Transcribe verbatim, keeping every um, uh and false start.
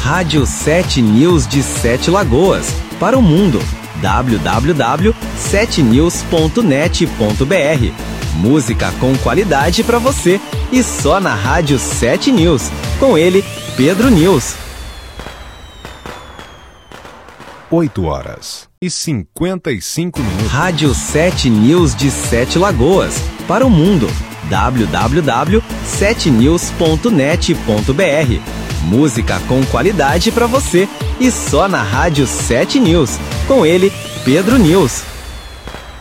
Rádio sete News de Sete Lagoas, para o mundo. w w w ponto sete news ponto net ponto b r. Música com qualidade para você e só na Rádio sete News. Com ele, Pedro News. oito horas e cinquenta e cinco minutos. Rádio sete News de Sete Lagoas, para o mundo. w w w ponto sete news ponto net ponto b r. Música com qualidade para você e só na Rádio sete News. Com ele, Pedro News.